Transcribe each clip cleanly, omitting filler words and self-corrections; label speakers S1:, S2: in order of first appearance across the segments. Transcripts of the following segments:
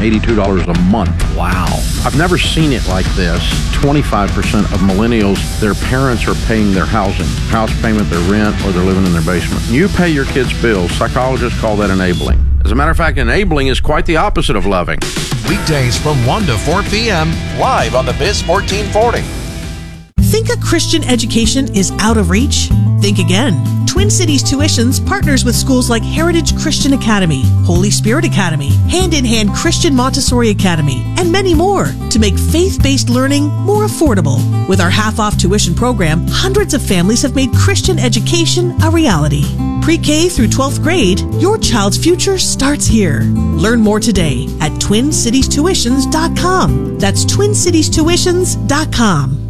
S1: $82 a month. Wow. I've never seen it like this. 25% of millennials, their parents are paying their house payment, their rent, or they're living in their basement. You pay your kids' bills. Psychologists call that enabling. As a matter of fact, enabling is quite the opposite of loving.
S2: Weekdays from 1 to 4 p.m. live on the Biz 1440.
S3: Think a Christian education is out of reach? Think again. Twin Cities Tuitions partners with schools like Heritage Christian Academy, Holy Spirit Academy, Hand in Hand Christian Montessori Academy, and many more to make faith-based learning more affordable. With our half-off tuition program, hundreds of families have made Christian education a reality. Pre-K through 12th grade, your child's future starts here. Learn more today at TwinCitiesTuitions.com. That's TwinCitiesTuitions.com.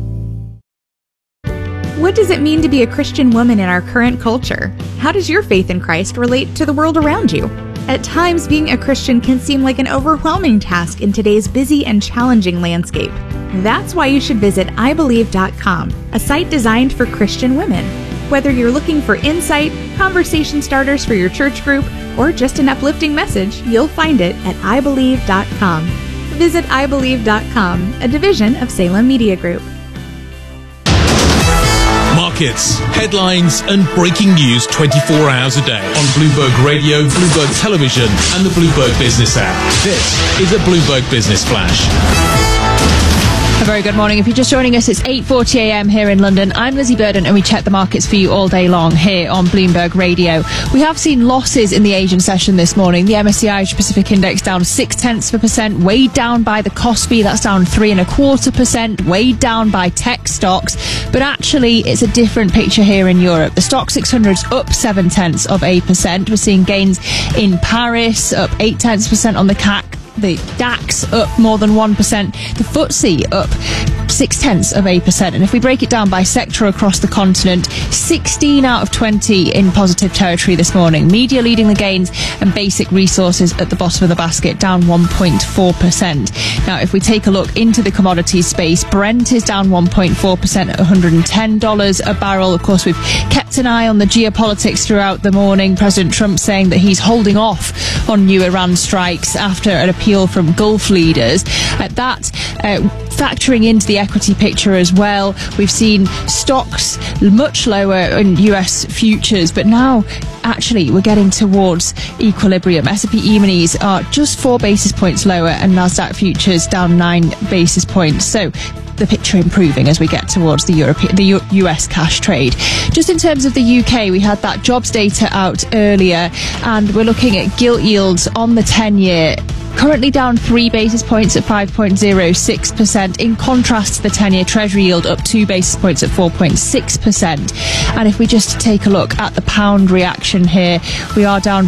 S4: What does it mean to be a Christian woman in our current culture? How does your faith in Christ relate to the world around you? At times, being a Christian can seem like an overwhelming task in today's busy and challenging landscape. That's why you should visit ibelieve.com, a site designed for Christian women. Whether you're looking for insight, conversation starters for your church group, or just an uplifting message, you'll find it at ibelieve.com. Visit ibelieve.com, a division of Salem Media Group.
S5: Markets, headlines, and breaking news 24 hours a day on Bloomberg Radio, Bloomberg Television, and the Bloomberg Business app. This is a Bloomberg Business Flash.
S6: A very good morning. If you're just joining us, it's 8:40 a.m. here in London. I'm Lizzie Burden, and we check the markets for you all day long here on Bloomberg Radio. We have seen losses in the Asian session this morning. The MSCI Asia Pacific Index down 0.6%, weighed down by the KOSPI, that's down 3.25%, weighed down by tech stocks. But actually, it's a different picture here in Europe. The Stock 600's up 0.7%. We're seeing gains in Paris, up 0.8% on the CAC. The DAX up more than 1%. The FTSE up 0.6%. And if we break it down by sector across the continent, 16 out of 20 in positive territory this morning. Media leading the gains and basic resources at the bottom of the basket, down 1.4%. Now, if we take a look into the commodities space, Brent is down 1.4% at $110 a barrel. Of course, we've kept an eye on the geopolitics throughout the morning. President Trump saying that he's holding off on new Iran strikes after an appeal from Gulf leaders. Factoring into the equity picture as well, we've seen stocks much lower in US futures, but now actually we're getting towards equilibrium. S&P E-minis are just 4 basis points lower, and Nasdaq futures down 9 basis points. So the picture improving as we get towards the US cash trade. Just in terms of the UK, we had that jobs data out earlier, and we're looking at gilt yields on the 10-year currently down 3 basis points at 5.06%. In contrast to the 10-year Treasury yield up 2 basis points at 4.6%. And if we just take a look at the pound reaction here, we are down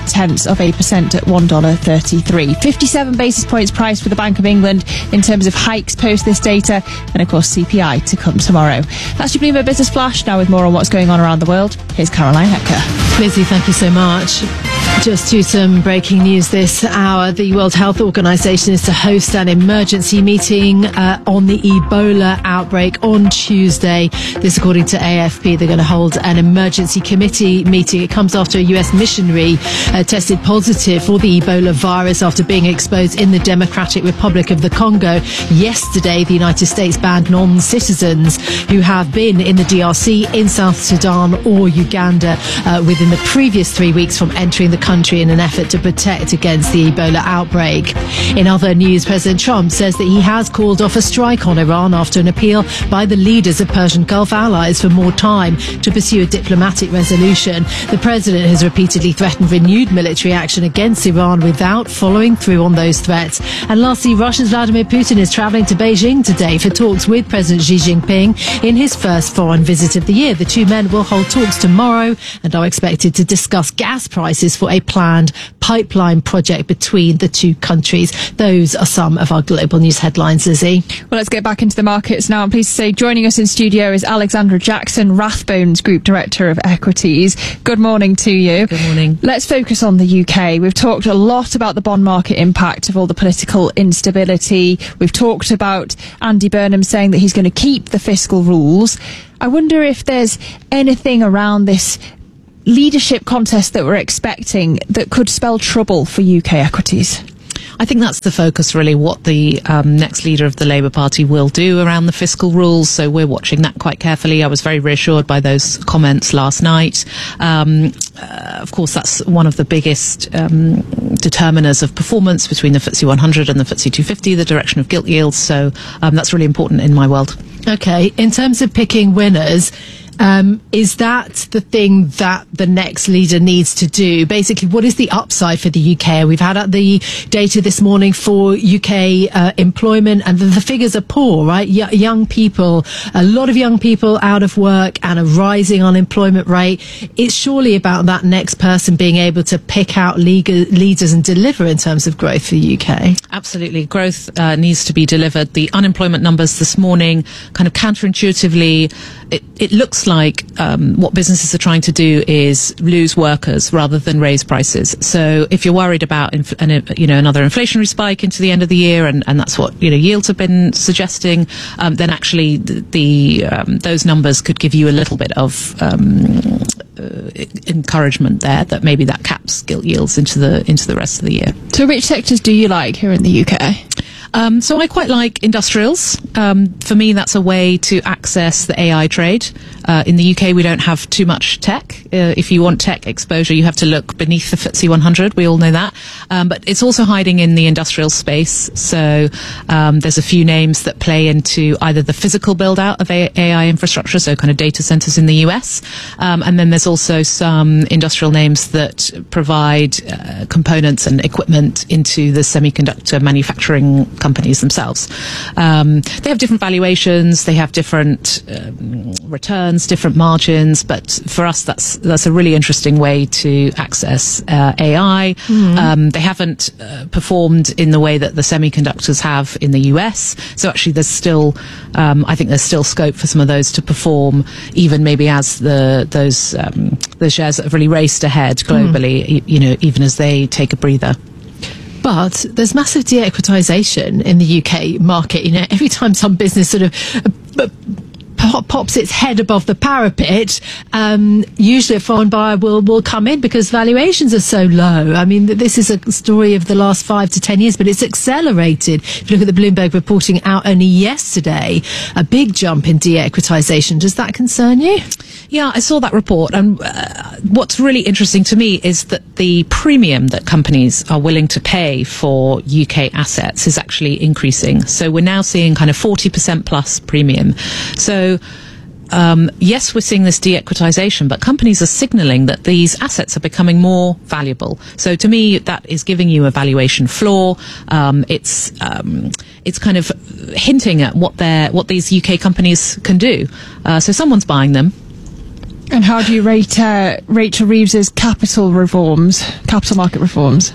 S6: 0.3% at $1.33. 57 basis points priced for the Bank of England in terms of hikes post this data, and of course CPI to come tomorrow. That's your Bloomberg Business Flash. Now with more on what's going on around the world, here's Caroline Hecker.
S7: Lizzie, thank you so much. Just to some breaking news this hour. The World Health Organization is to host an emergency meeting on the Ebola outbreak on Tuesday. This according to AFP. They're going to hold an emergency committee meeting. It comes after a US missionary tested positive for the Ebola virus after being exposed in the Democratic Republic of the Congo. Yesterday, the United States banned non-citizens who have been in the DRC, in South Sudan or Uganda within the previous 3 weeks from entering the country in an effort to protect against the Ebola outbreak. In other news, President Trump says that he has called off a strike on Iran after an appeal by the leaders of Persian Gulf allies for more time to pursue a diplomatic resolution. The president has repeatedly threatened renewed military action against Iran without following through on those threats. And lastly, Russia's Vladimir Putin is travelling to Beijing today for talks with President Xi Jinping in his first foreign visit of the year. The two men will hold talks tomorrow and are expected to discuss gas prices for a planned pipeline project between the two countries. Those are some of our global news headlines, Lizzie.
S6: Well, let's get back into the markets now. I'm pleased to say joining us in studio is Alexandra Jackson, Rathbones Group Director of Equities. Good morning to you.
S7: Good morning.
S6: Let's focus on the UK. We've talked a lot about the bond market impact of all the political instability. We've talked about Andy Burnham saying that he's going to keep the fiscal rules. I wonder if there's anything around this leadership contest that we're expecting that could spell trouble for UK equities.
S8: I think that's the focus, really, what the next leader of the Labour Party will do around the fiscal rules. So we're watching that quite carefully. I was very reassured by those comments last night. Of course, that's one of the biggest determiners of performance between the FTSE 100 and the FTSE 250, the direction of gilt yields. So that's really important in my world.
S7: Okay, in terms of picking winners, is that the thing that the next leader needs to do? Basically, what is the upside for the UK? We've had the data this morning for UK employment, and the figures are poor, right? Young people, a lot of young people out of work and a rising unemployment rate. It's surely about that next person being able to pick out leaders and deliver in terms of growth for the UK.
S8: Absolutely. Growth needs to be delivered. The unemployment numbers this morning, kind of counterintuitively, it looks like what businesses are trying to do is lose workers rather than raise prices. So if you're worried about another inflationary spike into the end of the year, and that's what yields have been suggesting, then actually those numbers could give you a little bit of encouragement there that maybe that caps gilt yields into the rest of the year.
S6: So which sectors do you like here in the UK?
S8: So I quite like industrials. For me, that's a way to access the AI trade. In the UK, we don't have too much tech. If you want tech exposure, you have to look beneath the FTSE 100. We all know that. But it's also hiding in the industrial space. So there's a few names that play into either the physical build-out of AI infrastructure, so kind of data centers in the US. And then there's also some industrial names that provide components and equipment into the semiconductor manufacturing companies themselves. They have different valuations, they have different returns, different margins, but for us that's a really interesting way to access AI. They haven't performed in the way that the semiconductors have in the US, so actually there's still I think there's still scope for some of those to perform, even maybe as those shares that have really raced ahead globally, even as they take a breather.
S7: But there's massive de-equitisation in the UK market. Every time some business sort of pops its head above the parapet, usually a foreign buyer will come in because valuations are so low. I mean, this is a story of the last 5 to 10 years, but it's accelerated. If you look at the Bloomberg reporting out only yesterday, a big jump in de-equitisation. Does that concern you?
S8: Yeah, I saw that report, and what's really interesting to me is that the premium that companies are willing to pay for UK assets is actually increasing. So we're now seeing kind of 40% plus premium. So yes, we're seeing this de-equitisation, but companies are signalling that these assets are becoming more valuable. So to me, that is giving you a valuation floor. It's kind of hinting at what these UK companies can do. So someone's buying them.
S6: And how do you rate Rachel Reeves's capital market reforms?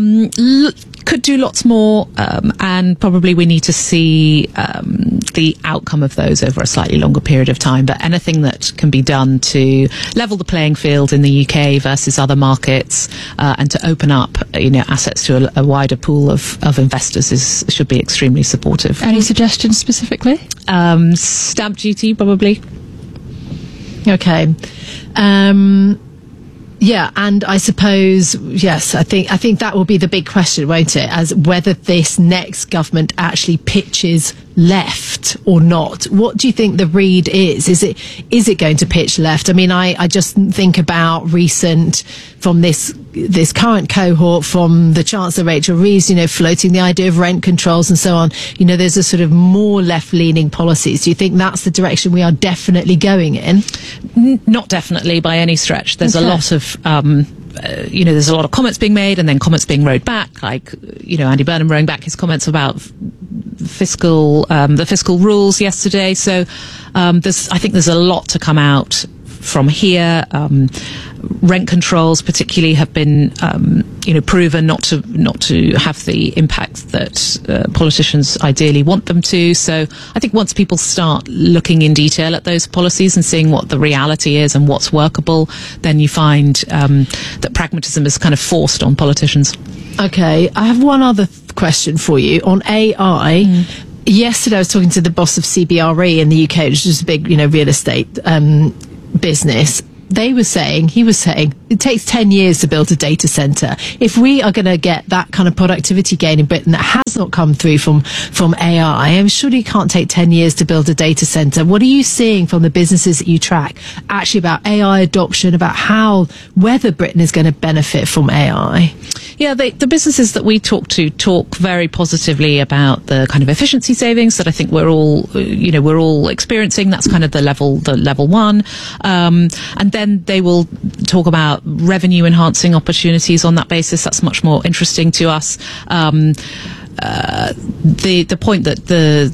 S8: Could do lots more, and probably we need to see the outcome of those over a slightly longer period of time. But anything that can be done to level the playing field in the UK versus other markets, and to open up, assets to a wider pool of investors should be extremely supportive.
S6: Any suggestions specifically?
S8: Stamp duty, probably.
S7: Okay. Yeah, and I suppose, yes, I think that will be the big question, won't it? As whether this next government actually pitches left or not. What do you think the read is? Is it going to pitch left? I mean, I just think about recent from this current cohort from the Chancellor Rachel Reeves, floating the idea of rent controls and so on. There's a sort of more left-leaning policies. Do you think that's the direction we are definitely going in?
S8: Not definitely by any stretch. There's a lot of there's a lot of comments being made and then comments being rowed back, like Andy Burnham rowing back his comments about the fiscal rules yesterday. So I think there's a lot to come out from here. Rent controls particularly have been proven not to have the impact that politicians ideally want them to. So I think once people start looking in detail at those policies and seeing what the reality is and what's workable, then you find that pragmatism is kind of forced on politicians.
S7: Okay, I have one other question for you on AI. Yesterday I was talking to the boss of CBRE in the UK, which is a big real estate business. he was saying, it takes 10 years to build a data center. If we are going to get that kind of productivity gain in Britain that has not come through from AI, I'm sure it can't take 10 years to build a data center. What are you seeing from the businesses that you track actually about AI adoption, about whether Britain is going to benefit from AI?
S8: Yeah, the businesses that we talk to talk very positively about the kind of efficiency savings that I think we're all experiencing. That's kind of the level one. And then they will talk about revenue enhancing opportunities on that basis. That's much more interesting to us. The point that the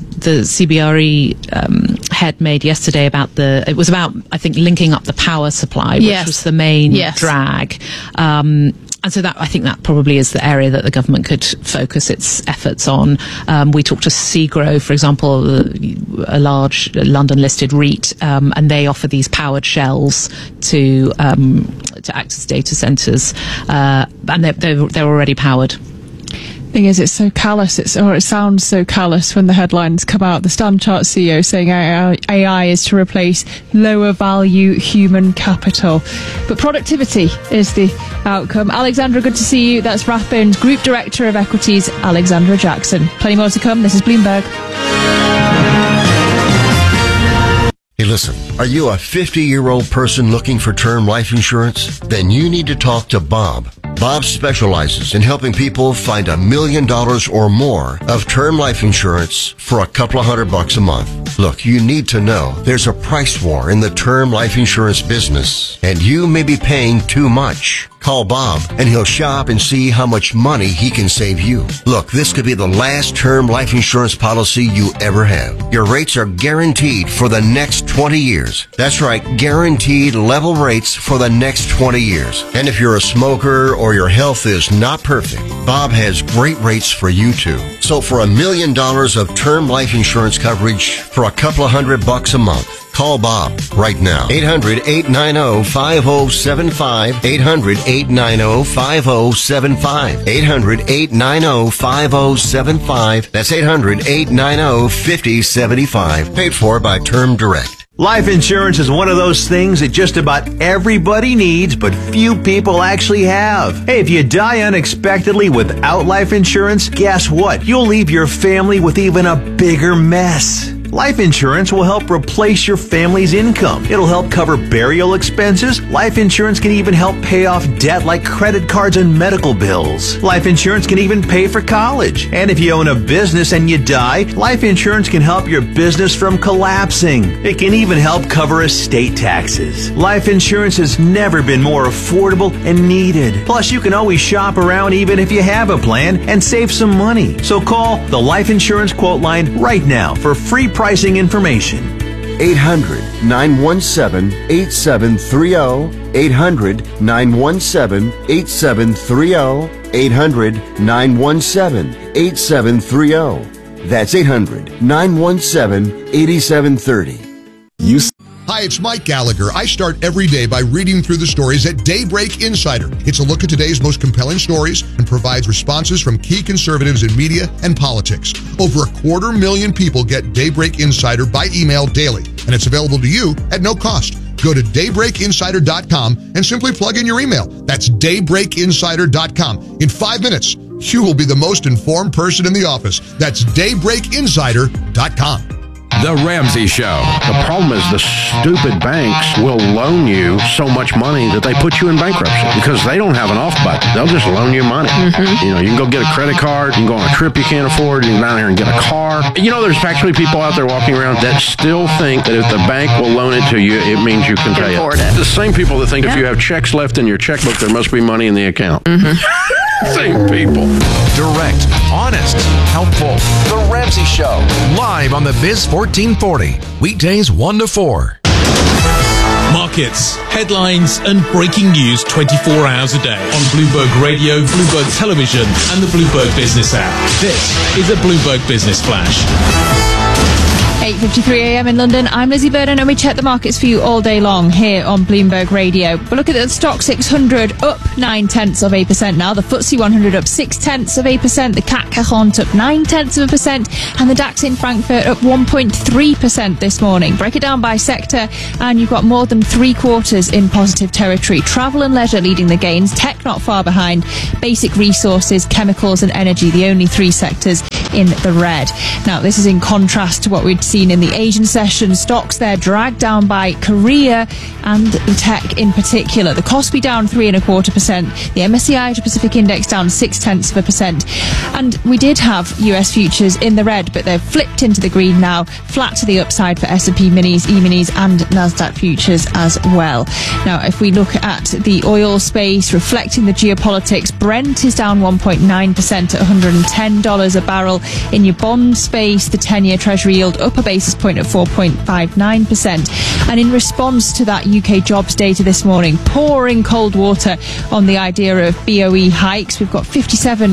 S8: CBRE head made yesterday about it was about, I think, linking up the power supply, which was the main drag. And so I think that probably is the area that the government could focus its efforts on. We talked to Segro, for example, a large London-listed REIT, and they offer these powered shells to act as data centres, and they're already powered.
S6: Thing is, it's so callous, it sounds so callous when the headlines come out. The Stand Chart CEO saying AI is to replace lower value human capital. But productivity is the outcome. Alexandra, good to see you. That's Rathbone's Group Director of Equities, Alexandra Jackson. Plenty more to come. This is Bloomberg.
S9: Hey, listen, are you a 50-year-old person looking for term life insurance? Then you need to talk to Bob. Bob specializes in helping people find $1 million or more of term life insurance for a couple of $100 a month. Look, you need to know there's a price war in the term life insurance business, and you may be paying too much. Call Bob, and he'll shop and see how much money he can save you. Look, this could be the last term life insurance policy you ever have. Your rates are guaranteed for the next 20 years. That's right, guaranteed level rates for the next 20 years. And if you're a smoker or your health is not perfect, Bob has great rates for you too. So for $1 million of term life insurance coverage for a couple of $100 a month, call Bob right now. 800-890-5075. 800-890-5075. 800-890-5075. That's 800-890-5075. Paid for by Term Direct.
S10: Life insurance is one of those things that just about everybody needs, but few people actually have. Hey, if you die unexpectedly without life insurance, guess what? You'll leave your family with even a bigger mess. Life insurance will help replace your family's income. It'll help cover burial expenses. Life insurance can even help pay off debt like credit cards and medical bills. Life insurance can even pay for college. And if you own a business and you die, life insurance can help your business from collapsing. It can even help cover estate taxes. Life insurance has never been more affordable and needed. Plus, you can always shop around even if you have a plan and save some money. So call the Life Insurance Quote Line right now for free pricing information.
S9: 800-917-8730. 800-917-8730. 800-917-8730. That's 800-917-8730.
S11: Hi, it's Mike Gallagher. I start every day by reading through the stories at Daybreak Insider. It's a look at today's most compelling stories and provides responses from key conservatives in media and politics. Over 250,000 people get Daybreak Insider by email daily, and it's available to you at no cost. Go to daybreakinsider.com and simply plug in your email. That's daybreakinsider.com. In 5 minutes, you will be the most informed person in the office. That's daybreakinsider.com.
S1: The Ramsey Show. The problem is the stupid banks will loan you so much money that they put you in bankruptcy because they don't have an off button. They'll just loan you money. Mm-hmm. You know, you can go get a credit card, you can go on a trip you can't afford, you can go down here and get a car. You know, there's actually people out there walking around that still think that if the bank will loan it to you, it means you can pay it. The same people that think if you have checks left in your checkbook, there must be money in the account. Mm-hmm. Same people.
S2: Direct, honest, helpful. The Ramsey Show. Live on the Biz 1440. Weekdays 1 to 4.
S5: Markets, headlines, and breaking news 24 hours a day on Bloomberg Radio, Bloomberg Television, and the Bloomberg Business app. This is a Bloomberg Business Flash.
S6: 8:53 a.m. in London. I'm Lizzie Burden, and we check the markets for you all day long here on Bloomberg Radio. But look at the Stock 600 up 0.9% now. The FTSE 100 up 0.6%. The CAC 40 up 0.9%, and the DAX in Frankfurt up 1.3% this morning. Break it down by sector, and you've got more than 3/4 in positive territory. Travel and leisure leading the gains. Tech not far behind. Basic resources, chemicals, and energy, the only three sectors in the red. Now, this is in contrast to what we'd seen in the Asian session. Stocks there dragged down by Korea and tech in particular. The Kospi down 3.25%. The MSCI Asia Pacific Index down 0.6%. And we did have US futures in the red, but they've flipped into the green now, flat to the upside for S&P minis, E-minis, and Nasdaq futures as well. Now, if we look at the oil space, reflecting the geopolitics, Brent is down 1.9% at $110 a barrel. In your bond space, the 10-year Treasury yield up a basis point at 4.59%. And in response to that UK jobs data this morning, pouring cold water on the idea of BOE hikes. We've got 57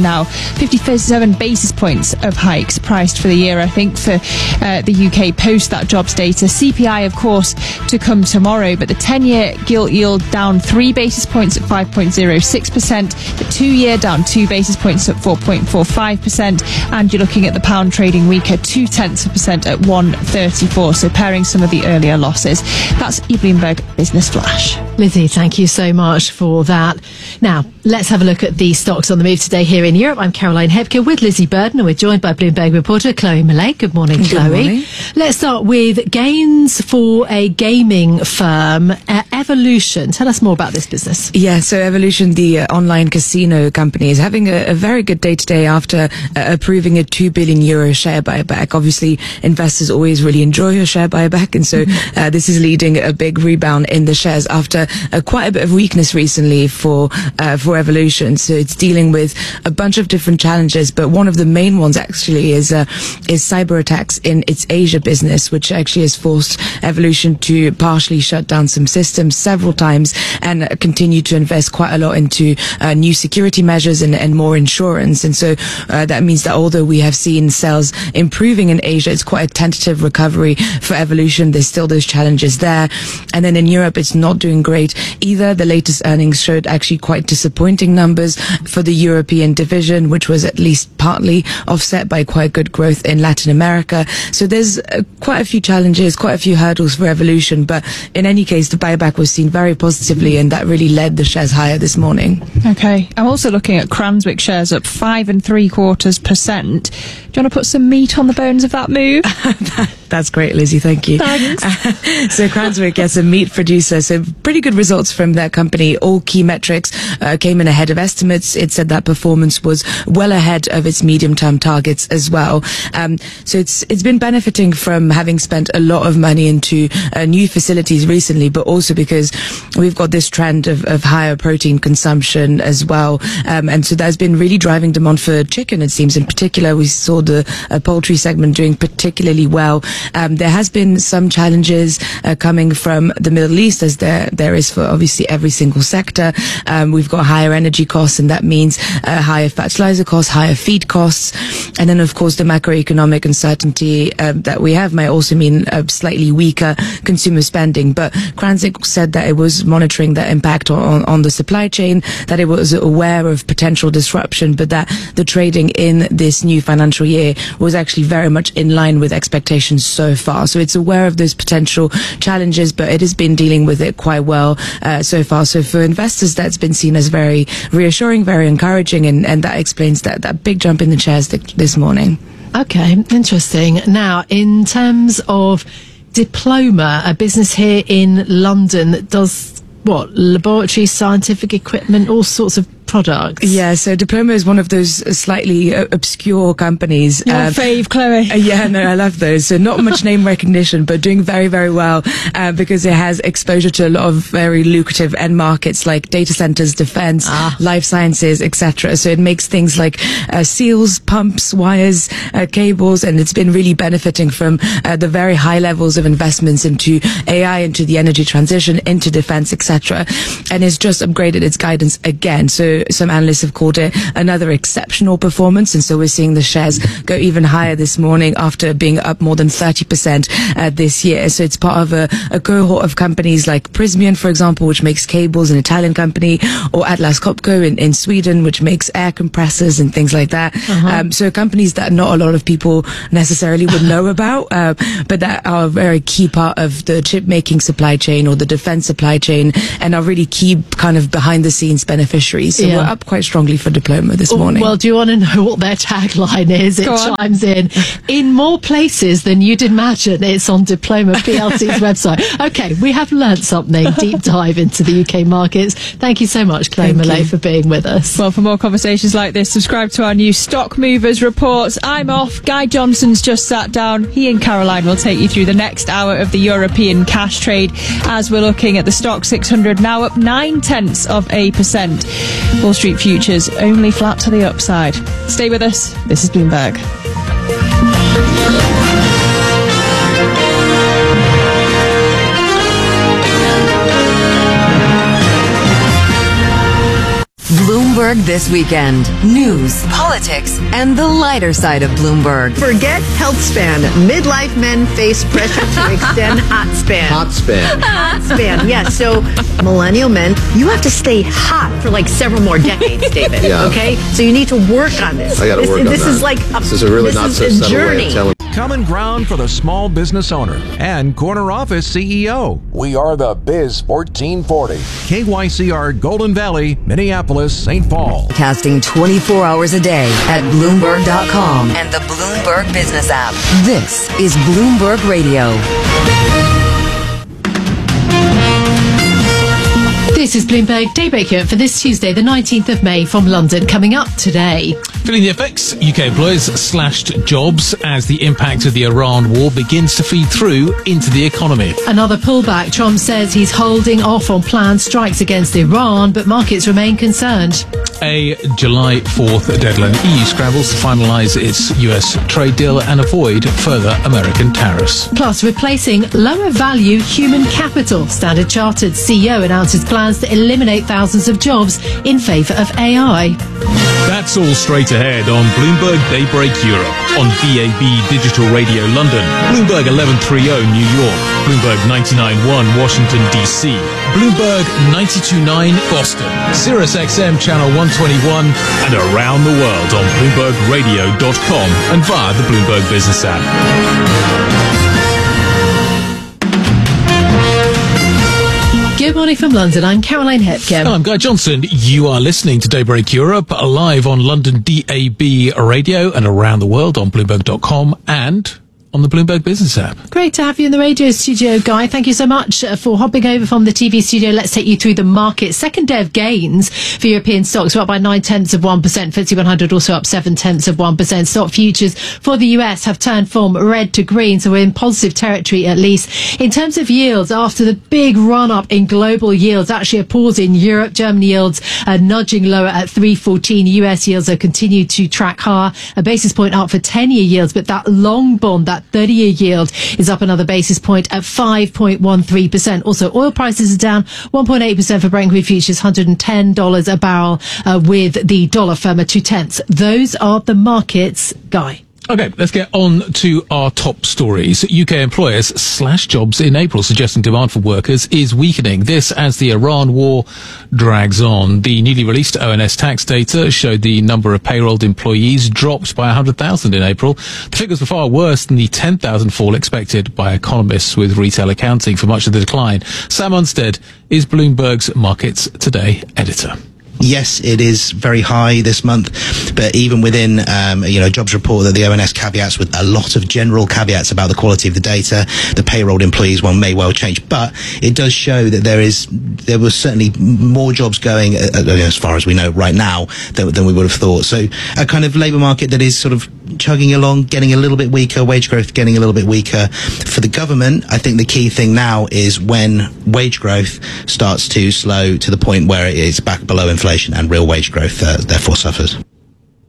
S6: basis points of hikes priced for the year, I think, for the UK post that jobs data. CPI, of course, to come tomorrow, but the 10-year gilt yield down 3 basis points at 5.06%. The 2-year down 2 basis points at 4.45%. And you're looking at the pound trading weaker 0.2% at 1.34. So pairing some of the earlier losses. That's your Bloomberg Business Flash.
S7: Lizzie, thank you so much for that. Now, let's have a look at the stocks on the move today here in Europe. I'm Caroline Hepker with Lizzie Burden, and we're joined by Bloomberg reporter Chloe Millay. Good morning, Chloe. Good morning. Let's start with gains for a gaming firm, Evolution. Tell us more about this business.
S12: Yeah, so Evolution, the online casino company, is having a very good day today after approving a €2 billion share buyback. Obviously, investors always really enjoy a share buyback, and so this is leading a big rebound in the shares after quite a bit of weakness recently for Evolution. So it's dealing with a bunch of different challenges, but one of the main ones actually is cyber attacks in its Asia business, which actually has forced Evolution to partially shut down some systems several times and continue to invest quite a lot into new security measures and more insurance. And so that means that although we have seen sales improving in Asia, it's quite a tentative recovery for Evolution. There's still those challenges there. And then in Europe, it's not doing great either. The latest earnings showed actually quite disappointing numbers for the European division, which was at least partly offset by quite good growth in Latin America. So there's quite a few challenges, quite a few hurdles for Evolution. But in any case, the buyback was seen very positively, and that really led the shares higher this morning.
S6: Okay. I'm also looking at Cranswick shares up 5.75%. Do you want to put some meat on the bones of that move?
S12: That's great, Lizzie. Thank you.
S6: Thanks.
S12: So Cranswick, yes, a meat producer. So pretty good results from their company. All key metrics came in ahead of estimates. It said that performance was well ahead of its medium-term targets as well. So it's been benefiting from having spent a lot of money into new facilities recently, but also because we've got this trend of higher protein consumption as well. And so that's been really driving demand for chicken, it seems. In particular, we saw the poultry segment doing particularly well. There has been some challenges coming from the Middle East, as there is for obviously every single sector. We've got higher energy costs, and that means higher fertilizer costs, higher feed costs. And then, of course, the macroeconomic uncertainty that we have might also mean slightly weaker consumer spending. But Cranswick said that it was monitoring the impact on the supply chain, that it was aware of potential disruption, but that the trading in this new financial year was actually very much in line with expectations so far. So it's aware of those potential challenges, but it has been dealing with it quite well so far. So for investors, that's been seen as very reassuring, very encouraging, and that explains that big jump in the shares this morning.
S7: Okay, interesting. Now, in terms of Diploma, a business here in London that does laboratory, scientific equipment, all sorts of products.
S12: Yeah, so Diploma is one of those slightly obscure companies.
S6: Your fave, Chloe.
S12: Yeah, no, I love those. So not much name recognition, but doing very, very well because it has exposure to a lot of very lucrative end markets like data centers, defense, life sciences, etc. So it makes things like seals, pumps, wires, cables, and it's been really benefiting from the very high levels of investments into AI, into the energy transition, into defense, etc. And it's just upgraded its guidance again. So So some analysts have called it another exceptional performance. And so we're seeing the shares go even higher this morning after being up more than 30% this year. So it's part of a cohort of companies like Prysmian, for example, which makes cables, an Italian company, or Atlas Copco in Sweden, which makes air compressors and things like that. So companies that not a lot of people necessarily would know about, but that are a very key part of the chip making supply chain or the defense supply chain, and are really key kind of behind the scenes beneficiaries. So we're up quite strongly for Diploma this morning.
S7: Well, do you want to know what their tagline is? It chimes in more places than you'd imagine. It's on Diploma PLC's website. Okay, we have learnt something. Deep dive into the UK markets. Thank you so much, Chloe Millay, for being with us.
S6: Well, for more conversations like this, subscribe to our new Stock Movers reports. I'm off. Guy Johnson's just sat down. He and Caroline will take you through the next hour of the European cash trade as we're looking at the Stock 600 now up 0.9%. Wall Street futures only flat to the upside. Stay with us. This is Bloomberg.
S13: Bloomberg This Weekend. News, politics, and the lighter side of Bloomberg.
S14: Forget health span. Midlife men face pressure to extend hot span.
S15: Hot span.
S14: Hot span, yes. So, millennial men, you have to stay hot for like several more decades, David. Okay? So you need to work on this.
S15: I got to work on
S14: this
S15: that.
S14: Is like
S15: this is a really not so subtle way of telling.
S2: Common ground for the small business owner and corner office CEO. We are the Biz 1440. KYCR Golden Valley, Minneapolis, St. Paul.
S13: Casting 24 hours a day at Bloomberg.com and the Bloomberg Business app. This is Bloomberg Radio.
S7: This is Bloomberg Daybreak Europe for this Tuesday, the 19th of May from London. Coming up today.
S5: Feeling the effects, UK employers slashed jobs as the impact of the Iran war begins to feed through into the economy.
S7: Another pullback. Trump says he's holding off on planned strikes against Iran, but markets remain concerned.
S5: A July 4th deadline. EU scrambles to finalise its US trade deal and avoid further American tariffs.
S7: Plus, replacing lower value human capital. Standard Chartered CEO announces plans to eliminate thousands of jobs in favour of AI.
S5: That's all straight ahead on Bloomberg Daybreak Europe, on DAB Digital Radio London, Bloomberg 1130 New York, Bloomberg 99.1 Washington DC, Bloomberg 92.9 Boston, Sirius XM Channel 121, and around the world on BloombergRadio.com and via the Bloomberg Business app.
S7: Good morning from London. I'm Caroline Hepkin.
S5: I'm Guy Johnson. You are listening to Daybreak Europe, live on London DAB Radio and around the world on Bloomberg.com and on the Bloomberg Business app.
S7: Great to have you in the radio studio, Guy. Thank you so much for hopping over from the TV studio. Let's take you through the market. Second day of gains for European stocks. We're up by 0.9%. FTSE 100 also up 0.7%. Stock futures for the US have turned from red to green, so we're in positive territory at least. In terms of yields, after the big run-up in global yields, actually a pause in Europe. German yields are nudging lower at 3.14. US yields are continued to track higher. A basis point up for 10-year yields, but that long bond, that 30-year yield is up another basis point at 5.13%. Also, oil prices are down 1.8% for Brent crude futures, $110 a barrel, with the dollar firm at 0.2. Those are the markets, Guy.
S5: Okay, let's get on to our top stories. UK employers slash jobs in April, suggesting demand for workers is weakening. This as the Iran war drags on. The newly released ONS tax data showed the number of payrolled employees dropped by 100,000 in April. The figures were far worse than the 10,000 fall expected by economists, with retail accounting for much of the decline. Sam Unstead is Bloomberg's Markets Today editor.
S16: Yes, it is very high this month, but even within, jobs report that the ONS caveats with a lot of general caveats about the quality of the data. The payrolled employees one may well change, but it does show that there was certainly more jobs going, as far as we know right now, than we would have thought. So a kind of labour market that is sort of chugging along, getting a little bit weaker, wage growth getting a little bit weaker. For the government, I think the key thing now is when wage growth starts to slow to the point where it is back below inflation and real wage growth therefore suffers.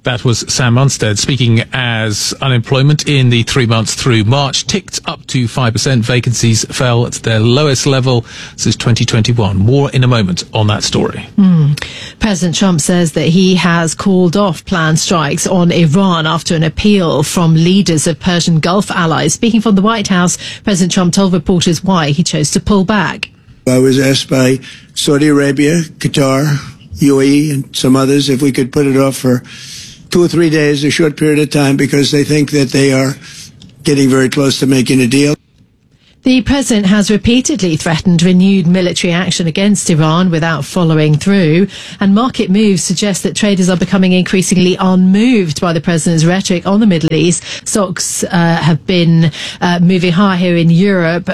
S5: That was Sam Munstead speaking as unemployment in the 3 months through March ticked up to 5%. Vacancies fell to their lowest level since 2021. More in a moment on that story.
S7: President Trump says that he has called off planned strikes on Iran after an appeal from leaders of Persian Gulf allies. Speaking from the White House, President Trump told reporters why he chose to pull back.
S17: I was asked by Saudi Arabia, Qatar, UAE, and some others if we could put it off for 2 or 3 days, a short period of time, because they think that they are getting very close to making a deal.
S7: The president has repeatedly threatened renewed military action against Iran without following through, and market moves suggest that traders are becoming increasingly unmoved by the president's rhetoric on the Middle East. Stocks have been moving higher here in Europe,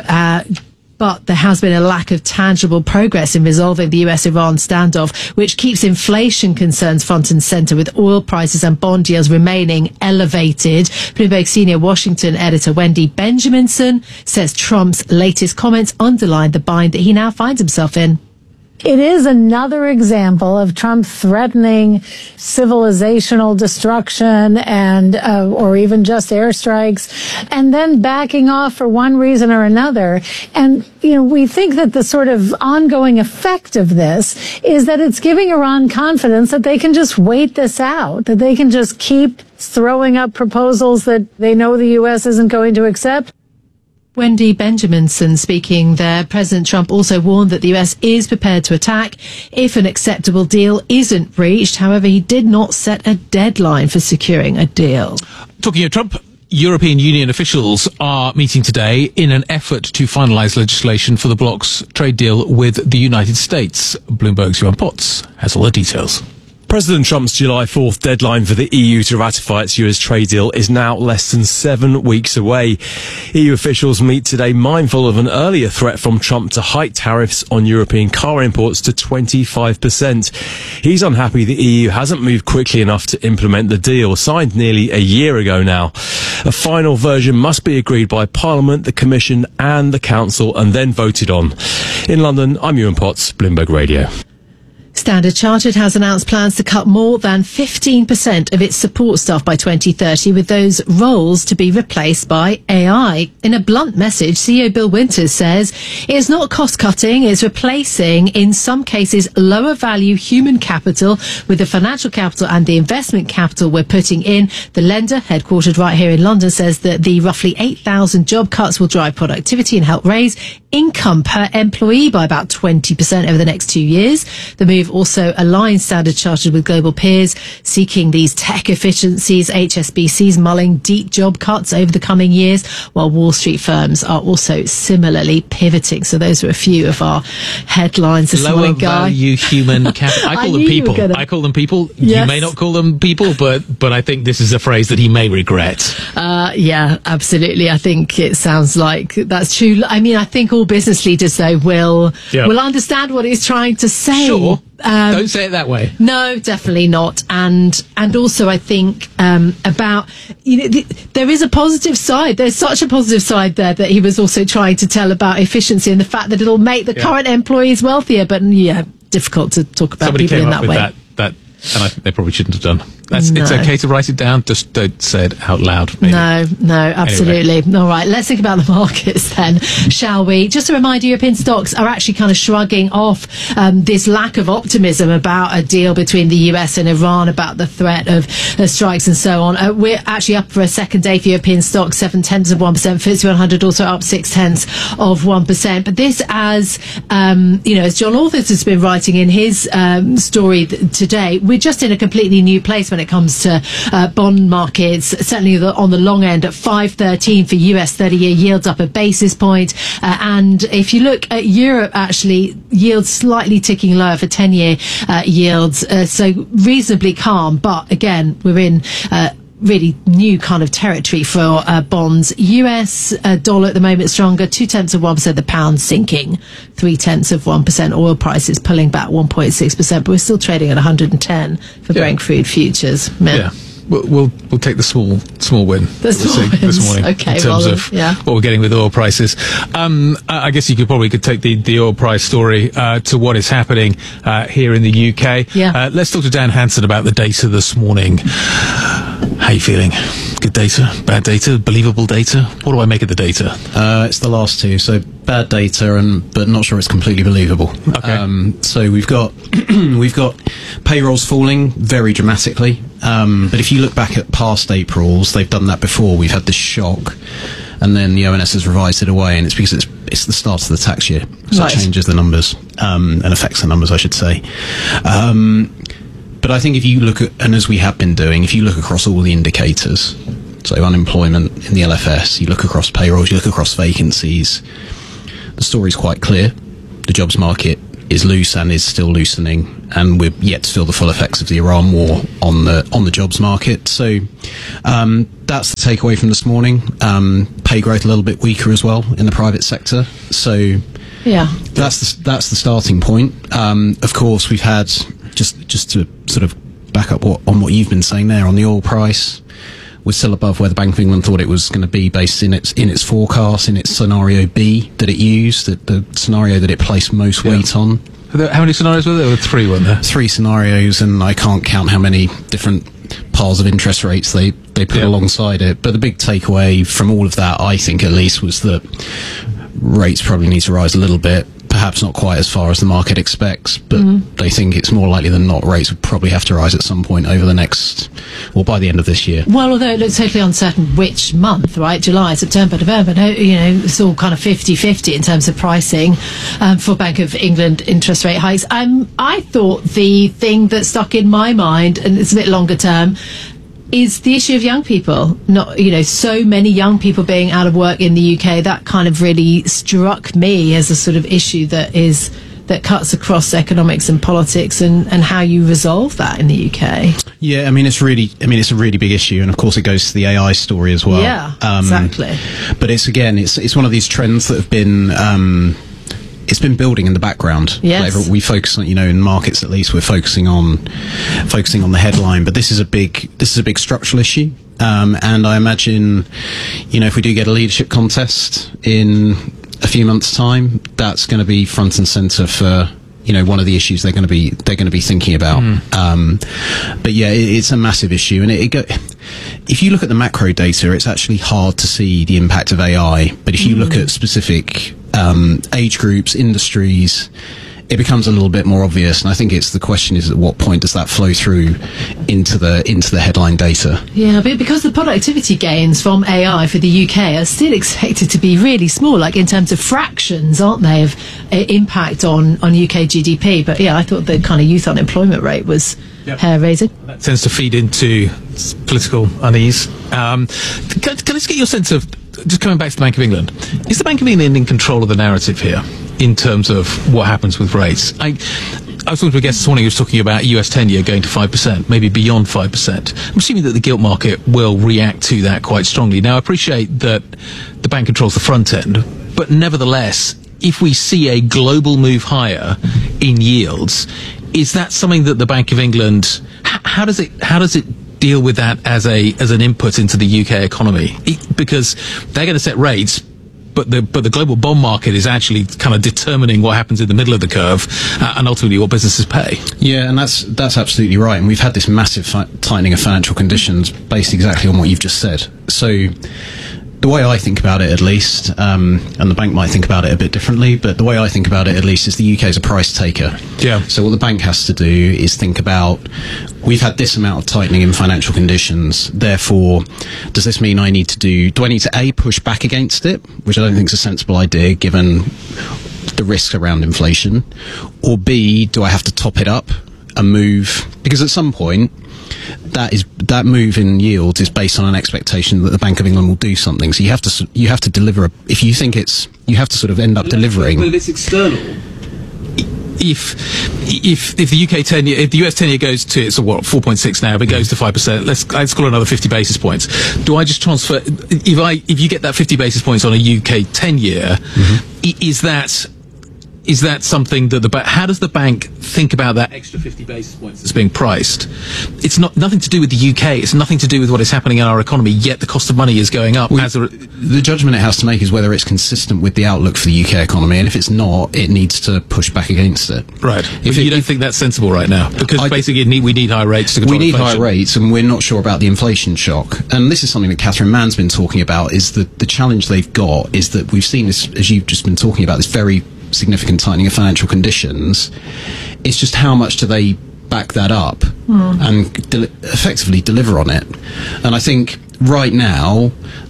S7: but there has been a lack of tangible progress in resolving the US-Iran standoff, which keeps inflation concerns front and centre, with oil prices and bond yields remaining elevated. Bloomberg senior Washington editor Wendy Benjaminson says Trump's latest comments underline the bind that he now finds himself in.
S18: It is another example of Trump threatening civilizational destruction and or even just airstrikes, and then backing off for one reason or another. And, we think that the sort of ongoing effect of this is that it's giving Iran confidence that they can just wait this out, that they can just keep throwing up proposals that they know the U.S. isn't going to accept.
S7: Wendy Benjaminson speaking there. President Trump also warned that the US is prepared to attack if an acceptable deal isn't reached. However, he did not set a deadline for securing a deal.
S5: Talking of Trump, European Union officials are meeting today in an effort to finalise legislation for the bloc's trade deal with the United States. Bloomberg's Johan Potts has all the details.
S19: President Trump's July 4th deadline for the EU to ratify its US trade deal is now less than 7 weeks away. EU officials meet today mindful of an earlier threat from Trump to hike tariffs on European car imports to 25%. He's unhappy the EU hasn't moved quickly enough to implement the deal, signed nearly a year ago now. A final version must be agreed by Parliament, the Commission and the Council and then voted on. In London, I'm Ewan Potts, Bloomberg Radio.
S7: Standard Chartered has announced plans to cut more than 15% of its support staff by 2030, with those roles to be replaced by AI. In a blunt message, CEO Bill Winters says it's not cost-cutting, it's replacing, in some cases, lower-value human capital with the financial capital and the investment capital we're putting in. The lender, headquartered right here in London, says that the roughly 8,000 job cuts will drive productivity and help raise income per employee by about 20% over the next 2 years. The move also aligns Standard Chartered with global peers seeking these tech efficiencies. HSBC's mulling deep job cuts over the coming years, while Wall Street firms are also similarly pivoting. So those are a few of our headlines this morning, Guy.
S5: Lower value human capital. I call them people. I call them people. Yes. You may not call them people, but I think this is a phrase that he may regret.
S7: Yeah, absolutely. I think it sounds like that's true. I mean, I think all business leaders, though, will understand what he's trying to say.
S5: Sure. Don't say it that way.
S7: No, definitely not. And also, I think about there is a positive side. There's such a positive side there that he was also trying to tell about efficiency and the fact that it'll make the current employees wealthier. But difficult to talk about people in that way.
S5: That, and I think they probably shouldn't have done. It's okay to write it down, just don't say it out loud. Maybe.
S7: No, absolutely. Anyway. All right, let's think about the markets then, shall we? Just a reminder, European stocks are actually kind of shrugging off this lack of optimism about a deal between the US and Iran, about the threat of strikes and so on. We're actually up for a second day for European stocks, 0.7%. FTSE 100 also up 0.6%. But this, as as John Authers has been writing in his story today, we're just in a completely new place when it comes to bond markets, certainly on the long end at 5.13 for US 30-year yields, up a basis point. And if you look at Europe, actually, yields slightly ticking lower for 10-year yields. So reasonably calm. But again, we're in really new kind of territory for bonds. US dollar at the moment stronger, 0.2%. The pound sinking 0.3%. Oil prices pulling back 1.6%, but we're still trading at 110 for Brent crude futures.
S5: Yeah. we'll take the small win. This morning,
S7: okay,
S5: in terms of what we're getting with oil prices. I guess you could take the oil price story to what is happening here in the UK.
S7: Yeah.
S5: Let's talk to Dan Hansen about the data this morning. How are you feeling? Good data, bad data, believable data? What do I make of the data?
S20: It's the last two. So bad data, but not sure it's completely believable.
S5: Okay.
S20: So we've got payrolls falling very dramatically. But if you look back at past Aprils, they've done that before. We've had this shock, and then the ONS has revised it away, and it's because it's the start of the tax year, so it changes the numbers and affects the numbers, I should say. But I think if you look at, and as we have been doing, if you look across all the indicators, so unemployment in the LFS, you look across payrolls, you look across vacancies, the story's quite clear. The jobs market is loose and is still loosening, and we're yet to feel the full effects of the Iran war on the jobs market. So that's the takeaway from this morning. Pay growth a little bit weaker as well in the private sector. So that's the starting point. Of course, we've had just to sort of back up on what you've been saying there on the oil price. We're still above where the Bank of England thought it was going to be based in its forecast, in its scenario B that it used, the scenario that it placed most weight on.
S5: How many scenarios were there? There were 3, weren't there?
S20: 3 scenarios, and I can't count how many different piles of interest rates they put alongside it. But the big takeaway from all of that, I think at least, was that rates probably need to rise a little bit. Perhaps not quite as far as the market expects, but they think it's more likely than not rates would probably have to rise at some point over the next, or by the end of this year.
S7: Well, although it looks totally uncertain which month, right? July, September, November, it's all kind of 50-50 in terms of pricing for Bank of England interest rate hikes. I thought the thing that stuck in my mind, and it's a bit longer term, is the issue of young people. Not, so many young people being out of work in the UK. That kind of really struck me as a sort of issue that cuts across economics and politics, and how you resolve that in the UK.
S20: Yeah, it's a really big issue, and of course it goes to the AI story as well.
S7: Yeah, exactly.
S20: But it's one of these trends that have been. It's been building in the background.
S7: Yes.
S20: We focus on, in markets at least, we're focusing on the headline. But this is a big structural issue. And I imagine, if we do get a leadership contest in a few months' time, that's going to be front and centre for, one of the issues they're going to be thinking about. But yeah, it's a massive issue, and if you look at the macro data, it's actually hard to see the impact of AI. But if you look at specific age groups, industries, it becomes a little bit more obvious. And I think the question is, at what point does that flow through into the headline data?
S7: Yeah, but because the productivity gains from AI for the UK are still expected to be really small, like in terms of fractions, aren't they, of impact on UK GDP? But yeah, I thought the kind of youth unemployment rate was hair-raising.
S5: That tends to feed into political unease. Can I just get your sense of, just coming back to the Bank of England, is the Bank of England in control of the narrative here in terms of what happens with rates? I was talking to a guest this morning who was talking about US 10-year going to 5%, maybe beyond 5%. I'm assuming that the gilt market will react to that quite strongly. Now, I appreciate that the bank controls the front end, but nevertheless, if we see a global move higher in yields, is that something that the Bank of England, how does it deal with that as an input into the UK economy? Because they're going to set rates, but the global bond market is actually kind of determining what happens in the middle of the curve, and ultimately what businesses pay.
S20: Yeah, and that's absolutely right. And we've had this massive tightening of financial conditions based exactly on what you've just said. So the way I think about it, at least, and the bank might think about it a bit differently, but the way I think about it, at least, is the UK is a price taker.
S5: Yeah.
S20: So what the bank has to do is think about, we've had this amount of tightening in financial conditions, therefore, does this mean do I need to A, push back against it, which I don't think is a sensible idea given the risks around inflation, or B, do I have to top it up and move? Because at some point, that move in yields is based on an expectation that the Bank of England will do something. So you have to deliver. If you think you have to sort of end up delivering.
S5: But it's external. If the UK 10-year, if the US 10-year goes to, it's 4.6 now, but it goes to 5%, let's call it another 50 basis points. Do I just transfer, if you get that 50 basis points on a UK 10-year, is that is that something that how does the bank think about that extra 50 basis points that's being priced? It's nothing to do with the UK. It's nothing to do with what is happening in our economy, yet the cost of money is going up.
S20: The judgment it has to make is whether it's consistent with the outlook for the UK economy, and if it's not, it needs to push back against it.
S5: Right. If you don't think that's sensible right now, because basically we need high rates to control inflation.
S20: We need high rates, and we're not sure about the inflation shock. And this is something that Catherine Mann's been talking about, is that the challenge they've got is that we've seen this, as you've just been talking about, this very significant tightening of financial conditions. It's just how much do they back that up and effectively deliver on it? And I think right now,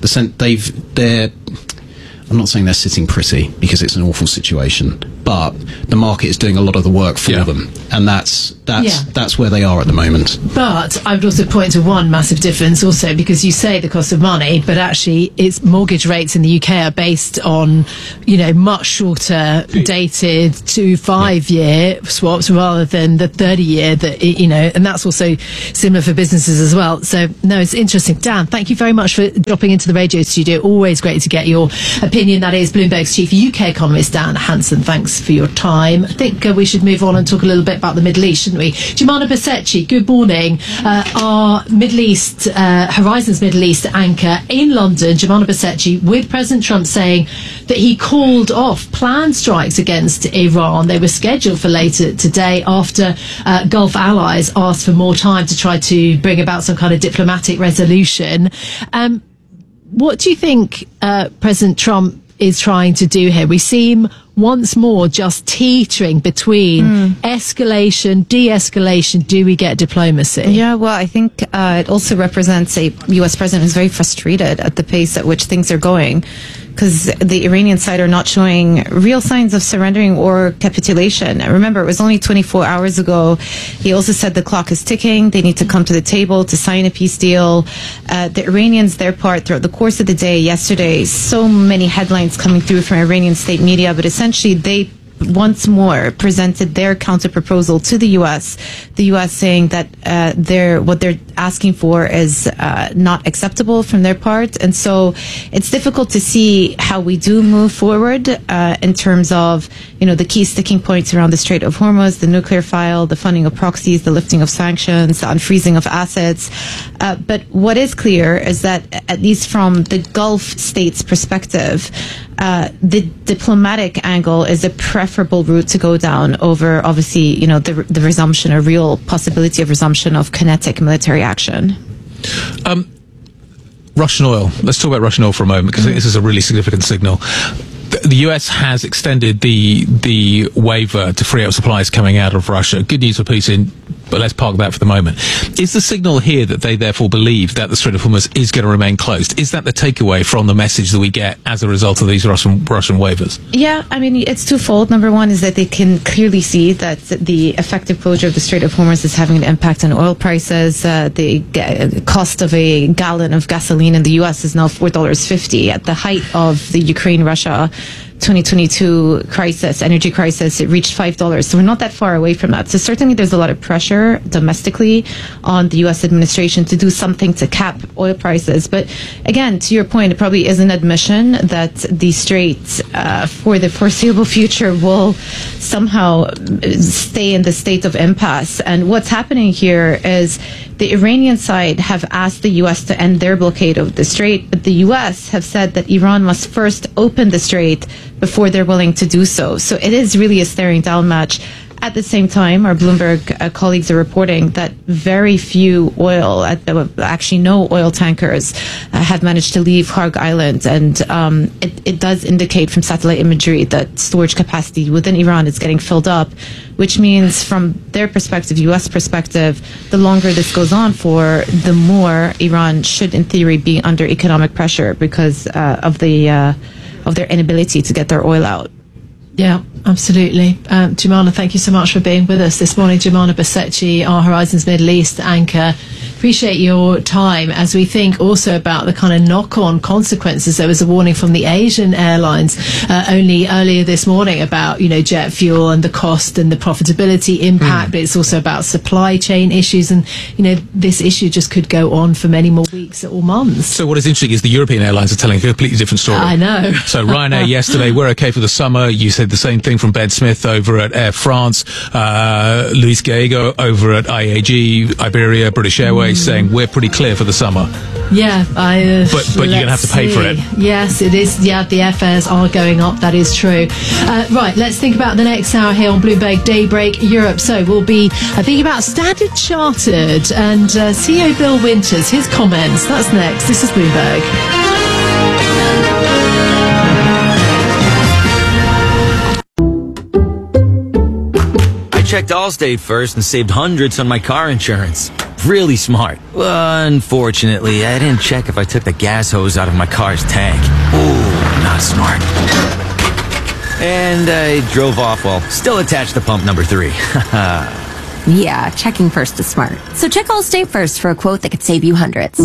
S20: I'm not saying they're sitting pretty, because it's an awful situation, but the market is doing a lot of the work for them, and that's where they are at the moment.
S7: But I would also point to one massive difference also, because you say the cost of money, but actually it's mortgage rates in the UK are based on, much shorter dated 2-5-year swaps rather than the 30-year and that's also similar for businesses as well. So no, it's interesting. Dan, thank you very much for dropping into the radio studio. Always great to get your opinion. That is Bloomberg's chief UK economist, Dan Hansen. Thanks for your time. I think we should move on and talk a little bit about the Middle East, shouldn't we? Jumana Basecci, good morning. Our Middle East, Horizons Middle East anchor in London, Jumana Basecci, with President Trump saying that he called off planned strikes against Iran. They were scheduled for later today after Gulf allies asked for more time to try to bring about some kind of diplomatic resolution. What do you think President Trump is trying to do here? We seem once more just teetering between escalation, de-escalation. Do we get diplomacy?
S21: Yeah, well, I think it also represents a U.S. president who's very frustrated at the pace at which things are going, because the Iranian side are not showing real signs of surrendering or capitulation. Remember, it was only 24 hours ago. He also said the clock is ticking. They need to come to the table to sign a peace deal. The Iranians, their part, throughout the course of the day yesterday, so many headlines coming through from Iranian state media, but essentially they once more presented their counter proposal to the U.S. The U.S. saying that what they're asking for is not acceptable from their part, and so it's difficult to see how we do move forward in terms of the key sticking points around the Strait of Hormuz, the nuclear file, the funding of proxies, the lifting of sanctions, the unfreezing of assets. But what is clear is that, at least from the Gulf states' perspective, the diplomatic angle is a preferable route to go down over, obviously, the resumption, a real possibility of resumption of kinetic military action.
S5: Russian oil. Let's talk about Russian oil for a moment, because I think this is a really significant signal. The US has extended the waiver to free up supplies coming out of Russia. Good news for Putin, but let's park that for the moment. Is the signal here that they therefore believe that the Strait of Hormuz is going to remain closed? Is that the takeaway from the message that we get as a result of these Russian waivers?
S21: Yeah, I mean, it's twofold. Number one is that they can clearly see that the effective closure of the Strait of Hormuz is having an impact on oil prices. The cost of a gallon of gasoline in the U.S. is now $4.50. At the height of the Ukraine-Russia 2022 energy crisis, it reached $5. So we're not that far away from that. So certainly there's a lot of pressure domestically on the U.S. administration to do something to cap oil prices. But again, to your point, it probably is an admission that the Strait for the foreseeable future will somehow stay in the state of impasse. And what's happening here is the Iranian side have asked the U.S. to end their blockade of the Strait, but the U.S. have said that Iran must first open the Strait before they're willing to do so. So it is really a staring down match. At the same time, our Bloomberg colleagues are reporting that very few actually no oil tankers have managed to leave Kharg Island. And it does indicate from satellite imagery that storage capacity within Iran is getting filled up, which means from their perspective, U.S. perspective, the longer this goes on for, the more Iran should, in theory, be under economic pressure because of their inability to get their oil out.
S7: Yeah, absolutely. Jumana, thank you so much for being with us this morning. Jumana Basecci, our Horizons Middle East anchor. Appreciate your time as we think also about the kind of knock-on consequences. There was a warning from the Asian airlines only earlier this morning about, jet fuel and the cost and the profitability impact, but it's also about supply chain issues. And, this issue just could go on for many more weeks or months.
S5: So what is interesting is the European airlines are telling a completely different story.
S7: I know.
S5: So Ryanair yesterday, we're okay for the summer. You said said the same thing from Ben Smith over at Air France, Luis Gallego over at IAG, Iberia, British Airways, saying we're pretty clear for the summer.
S7: Yeah,
S5: but you're going to have to pay for it.
S7: Yes, it is. Yeah, the airfares are going up. That is true. Right, let's think about the next hour here on Bloomberg Daybreak Europe. So we'll be thinking about Standard Chartered and CEO Bill Winters, his comments. That's next. This is Bloomberg.
S3: I checked Allstate first and saved hundreds on my car insurance. Really smart. Unfortunately, I didn't check if I took the gas hose out of my car's tank. Ooh, not smart. And I drove off while still attached to pump number 3.
S22: Yeah, checking first is smart. So check Allstate first for a quote that could save you hundreds.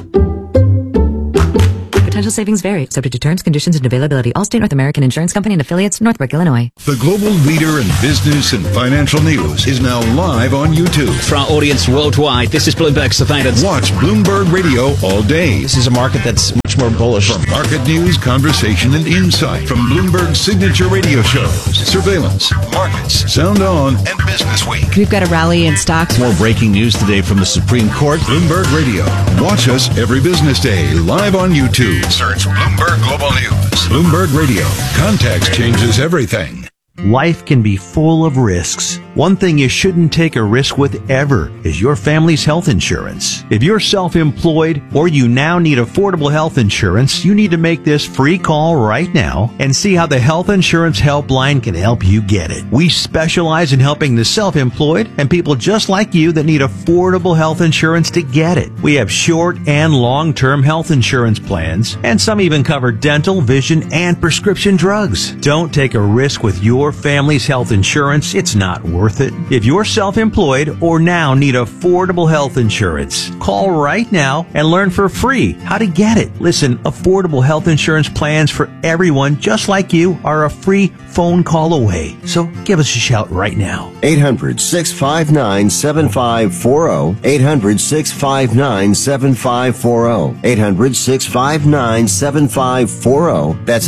S23: Potential savings vary, subject to terms, conditions, and availability. Allstate North American Insurance Company and affiliates, Northbrook, Illinois.
S24: The global leader in business and financial news is now live on YouTube.
S25: For our audience worldwide, this is Bloomberg Surveillance.
S24: Watch Bloomberg Radio all day.
S25: This is a market that's much more bullish.
S24: From market news, conversation, and insight. From Bloomberg's signature radio shows, Surveillance, Markets, Sound On, and Business Week.
S23: We've got a rally in stocks.
S25: More breaking news today from the Supreme Court.
S24: Bloomberg Radio. Watch us every business day live on YouTube. Search Bloomberg Global News. Bloomberg Radio. Context changes everything.
S10: Life can be full of risks. One thing you shouldn't take a risk with ever is your family's health insurance. If you're self-employed or you now need affordable health insurance, you need to make this free call right now and see how the Health Insurance Helpline can help you get it. We specialize in helping the self-employed and people just like you that need affordable health insurance to get it. We have short and long-term health insurance plans, and some even cover dental, vision, and prescription drugs. Don't take a risk with your family's health insurance. It's not worth it. If you're self-employed or now need affordable health insurance, call right now and learn for free how to get it. Listen, affordable health insurance plans for everyone just like you are a free phone call away. So give us a shout right now.
S9: 800-659-7540. 800-659-7540. 800-659-7540. That's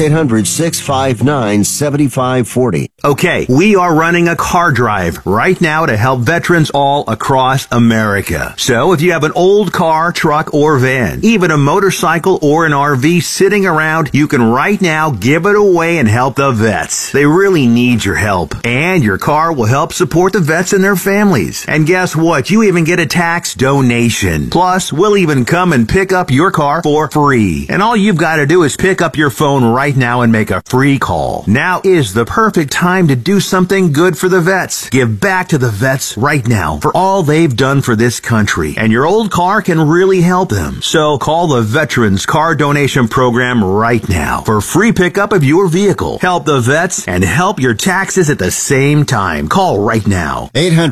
S9: 800-659-7540.
S10: Okay, we are running a car drive right now to help veterans all across America. So if you have an old car, truck, or van, even a motorcycle or an RV sitting around, you can right now give it away and help the vets. They really need your help. And your car will help support the vets and their families. And guess what? You even get a tax donation. Plus, we'll even come and pick up your car for free. And all you've got to do is pick up your phone right now and make a free call. Now is the perfect time to do something good for the vets. Give back to the vets right now for all they've done for this country. And your old car can really help them. So call the Veterans Car Donation Program right now for free pickup of your vehicle. Help the vets and help your taxes at the same time. Call right now.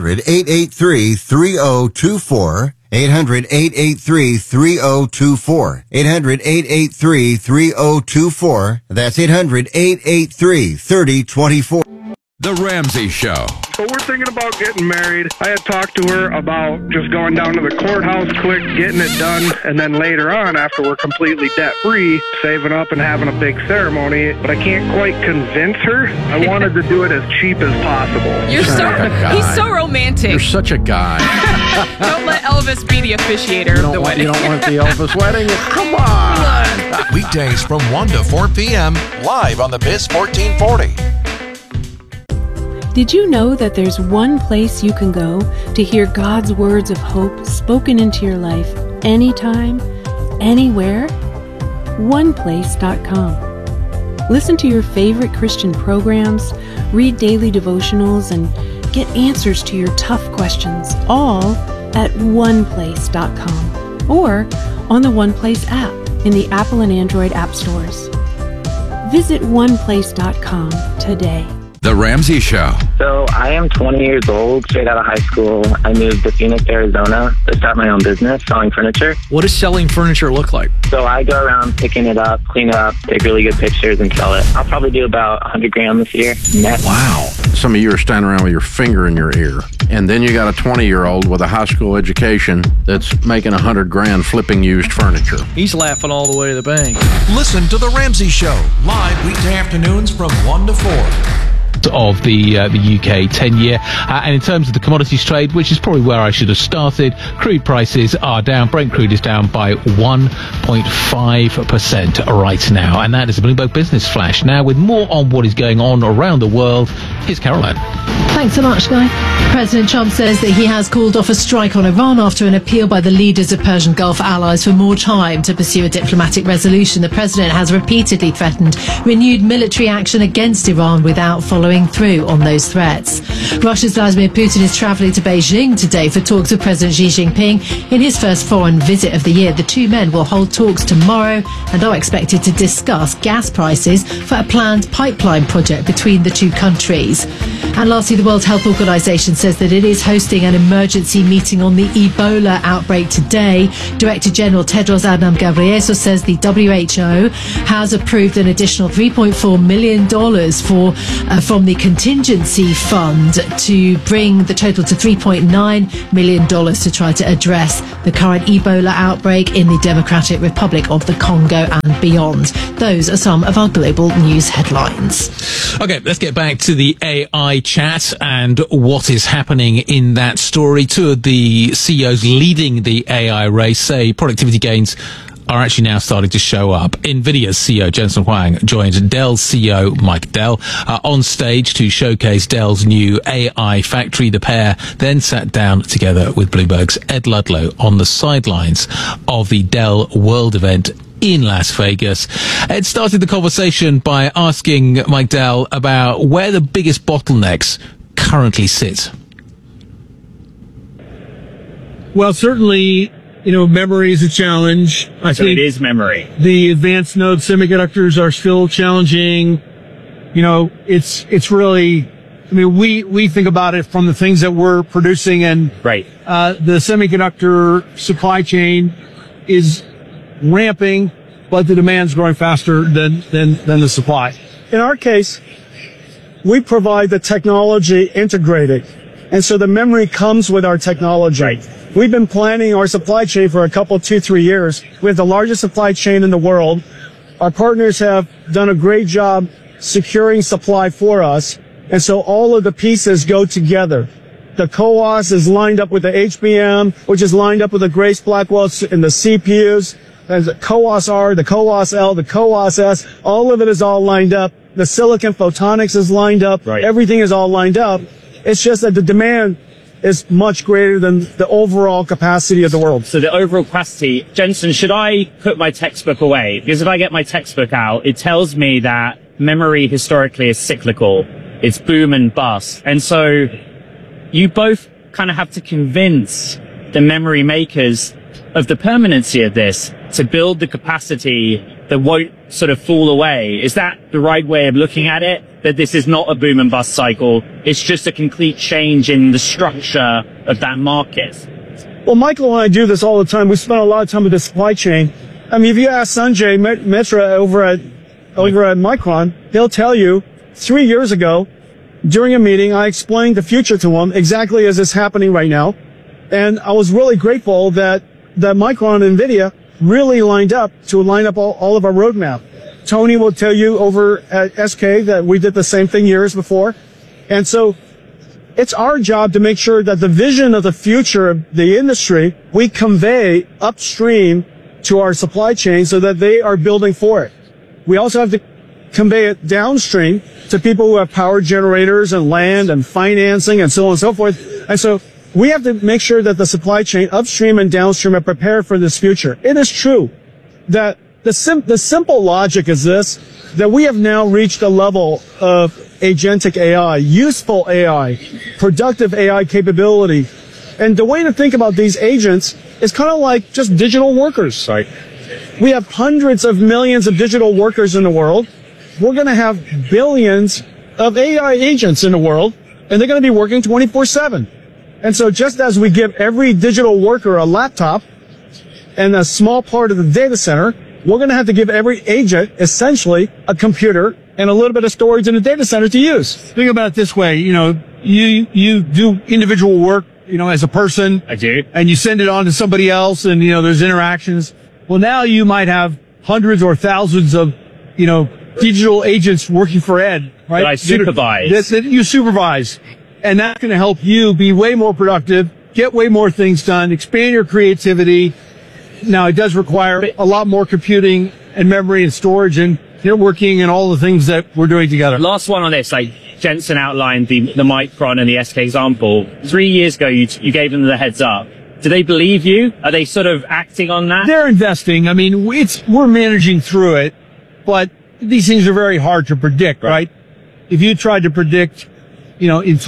S9: 800-883-3024. 800-883-3024. 800-883-3024. That's 800-883-3024.
S26: The Ramsey Show.
S27: So we're thinking about getting married. I had talked to her about just going down to the courthouse quick, getting it done, and then later on, after we're completely debt-free, saving up and having a big ceremony. But I can't quite convince her. I wanted to do it as cheap as possible.
S28: He's so romantic.
S1: You're such a guy.
S28: Don't let Elvis be the officiator of the wedding.
S1: You don't want the Elvis wedding? Come on.
S2: Weekdays from 1 to 4 p.m. live on the Biz 1440.
S29: Did you know that there's one place you can go to hear God's words of hope spoken into your life anytime, anywhere? OnePlace.com. Listen to your favorite Christian programs, read daily devotionals, and get answers to your tough questions, all at OnePlace.com or on the OnePlace app in the Apple and Android app stores. Visit OnePlace.com today.
S26: The Ramsey Show.
S30: So I am 20 years old, straight out of high school. I moved to Phoenix, Arizona to start my own business selling furniture.
S31: What does selling furniture look like?
S30: So I go around picking it up, clean it up, take really good pictures and sell it. I'll probably do about $100,000 this year net.
S1: Wow. Some of you are standing around with your finger in your ear. And then you got a 20-year-old with a high school education that's making $100,000 flipping used furniture.
S31: He's laughing all the way to the bank.
S2: Listen to The Ramsey Show, live weekday afternoons from 1 to 4.
S5: of the UK 10-year. And in terms of the commodities trade, which is probably where I should have started, crude prices are down. Brent crude is down by 1.5% right now. And that is a Bloomberg Business Flash. Now, with more on what is going on around the world, here's Caroline.
S7: Thanks so much, Guy. President Trump says that he has called off a strike on Iran after an appeal by the leaders of Persian Gulf allies for more time to pursue a diplomatic resolution. The president has repeatedly threatened renewed military action against Iran without following through on those threats. Russia's Vladimir Putin is travelling to Beijing today for talks with President Xi Jinping in his first foreign visit of the year. The two men will hold talks tomorrow and are expected to discuss gas prices for a planned pipeline project between the two countries. And lastly, the World Health Organization says that it is hosting an emergency meeting on the Ebola outbreak today. Director General Tedros Adhanom Ghebreyesus says the WHO has approved an additional $3.4 million from the contingency fund to bring the total to $3.9 million to try to address the current Ebola outbreak in the Democratic Republic of the Congo and beyond. Those are some of our global news headlines.
S5: Okay, let's get back to the AI chat and what is happening in that story. Two of the CEOs leading the AI race say productivity gains are actually now starting to show up. NVIDIA's CEO Jensen Huang joined Dell's CEO Mike Dell on stage to showcase Dell's new AI factory. The pair then sat down together with Bloomberg's Ed Ludlow on the sidelines of the Dell World event in Las Vegas. Ed started the conversation by asking Mike Dell about where the biggest bottlenecks currently sit.
S4: Well, certainly, memory is a challenge. I think
S6: it is memory.
S4: The advanced node semiconductors are still challenging. It's really, we think about it from the things that we're producing, and
S6: right.
S4: The semiconductor supply chain is ramping, but the demand's growing faster than the supply.
S8: In our case, we provide the technology integrated, and so the memory comes with our technology.
S6: Right.
S8: We've been planning our supply chain for 2-3 years. We have the largest supply chain in the world. Our partners have done a great job securing supply for us, and so all of the pieces go together. The CoWoS is lined up with the HBM, which is lined up with the Grace Blackwell and the CPUs. There's the CoWoS-R, the CoWoS-L, the CoWoS-S. All of it is all lined up. The silicon photonics is lined up.
S6: Right.
S8: Everything is all lined up. It's just that the demand is much greater than the overall capacity of the world.
S6: So the overall capacity, Jensen, should I put my textbook away? Because if I get my textbook out, it tells me that memory historically is cyclical. It's boom and bust. And so you both kind of have to convince the memory makers of the permanency of this to build the capacity that won't sort of fall away. Is that the right way of looking at it? That this is not a boom and bust cycle. It's just a complete change in the structure of that market.
S8: Well, Michael and I do this all the time. We spend a lot of time with the supply chain. If you ask Sanjay Mitra over at Micron, he'll tell you 3 years ago, during a meeting, I explained the future to him exactly as it's happening right now. And I was really grateful that Micron and NVIDIA really lined up all of our roadmap. Tony will tell you over at SK that we did the same thing years before. And so it's our job to make sure that the vision of the future of the industry, we convey upstream to our supply chain so that they are building for it. We also have to convey it downstream to people who have power generators and land and financing and so on and so forth. And so we have to make sure that the supply chain upstream and downstream are prepared for this future. It is true that the simple logic is this, that we have now reached a level of agentic AI, useful AI, productive AI capability. And the way to think about these agents is kind of like just digital workers.
S6: Right.
S8: We have hundreds of millions of digital workers in the world. We're going to have billions of AI agents in the world, and they're going to be working 24/7. And so just as we give every digital worker a laptop and a small part of the data center, we're going to have to give every agent essentially a computer and a little bit of storage in the data center to use.
S4: Think about it this way, you do individual work, as a person.
S6: I do.
S4: And you send it on to somebody else and, there's interactions. Well, now you might have hundreds or thousands of, digital agents working for Ed, right?
S6: That I supervise.
S4: That you supervise. And that's going to help you be way more productive, get way more things done, expand your creativity. Now, it does require a lot more computing and memory and storage and networking and all the things that we're doing together.
S6: Last one on this, like Jensen outlined the Micron and the SK example. 3 years ago, you gave them the heads up. Do they believe you? Are they sort of acting on that?
S4: They're investing. I mean, we're managing through it, but these things are very hard to predict, right? If you tried to predict, in